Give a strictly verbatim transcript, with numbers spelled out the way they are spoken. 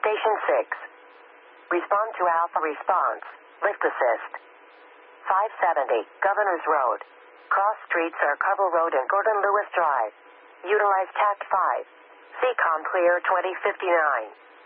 Station six. Respond to Alpha response. Lift assist. five seventy, Governors Road. Cross streets are Carville Road and Gordon Lewis Drive. Utilize Tact five. C COM clear twenty fifty-nine.